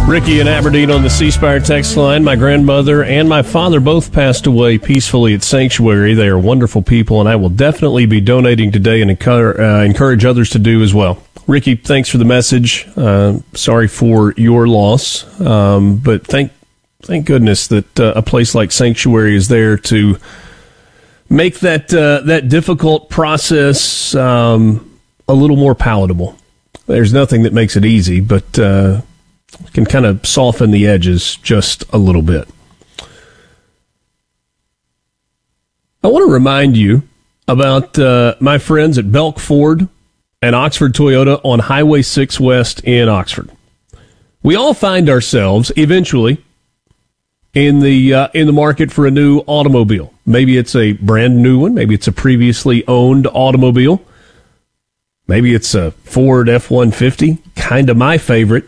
Ricky in Aberdeen on the C Spire text line. My grandmother and my father both passed away peacefully at Sanctuary. They are wonderful people, and I will definitely be donating today and encourage others to do as well. Ricky, thanks for the message. Sorry for your loss, but thank goodness that a place like Sanctuary is there to make that difficult process a little more palatable. There's nothing that makes it easy, but can kind of soften the edges just a little bit. I want to remind you about my friends at Belk Ford and Oxford Toyota on Highway 6 West in Oxford. We all find ourselves eventually in the market for a new automobile. Maybe it's a brand new one. Maybe it's a previously owned automobile. Maybe it's a Ford F-150, kind of my favorite.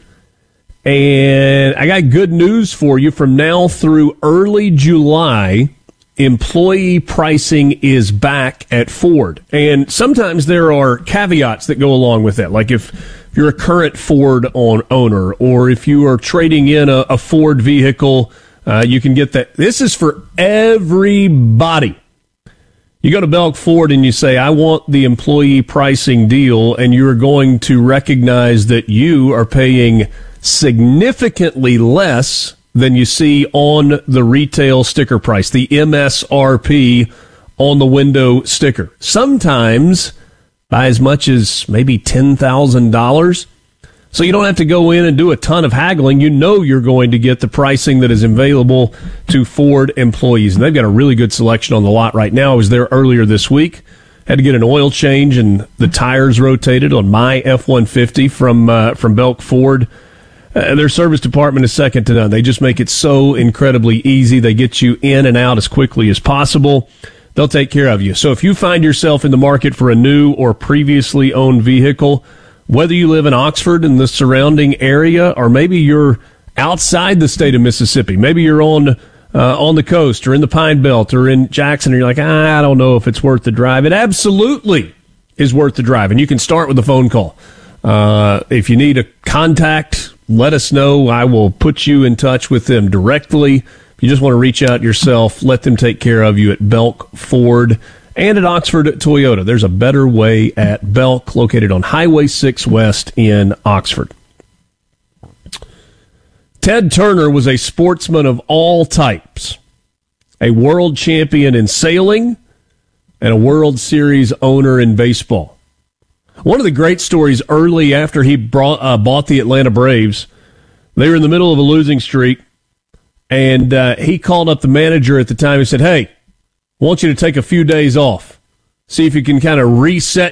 And I got good news for you. From now through early July, employee pricing is back at Ford. And sometimes there are caveats that go along with that. Like if you're a current Ford owner, or if you are trading in a Ford vehicle, you can get that. This is for everybody. You go to Belk Ford and you say, I want the employee pricing deal, and you're going to recognize that you are paying significantly less than you see on the retail sticker price, the MSRP on the window sticker. Sometimes by as much as maybe $10,000. So you don't have to go in and do a ton of haggling. You know you're going to get the pricing that is available to Ford employees. And they've got a really good selection on the lot right now. I was there earlier this week. Had to get an oil change and the tires rotated on my F-150 from Belk Ford. Their service department is second to none. They just make it so incredibly easy. They get you in and out as quickly as possible. They'll take care of you. So if you find yourself in the market for a new or previously owned vehicle, whether you live in Oxford and the surrounding area, or maybe you're outside the state of Mississippi, maybe you're on the coast or in the Pine Belt or in Jackson, and you're like, I don't know if it's worth the drive. It absolutely is worth the drive, and you can start with a phone call. If you need a contact, let us know. I will put you in touch with them directly. If you just want to reach out yourself, let them take care of you at Belk Ford and at Oxford Toyota. There's a better way at Belk, located on Highway 6 West in Oxford. Ted Turner was a sportsman of all types, a world champion in sailing and a World Series owner in baseball. One of the great stories early after he bought the Atlanta Braves, they were in the middle of a losing streak, and he called up the manager at the time and said, hey, I want you to take a few days off, see if you can kind of reset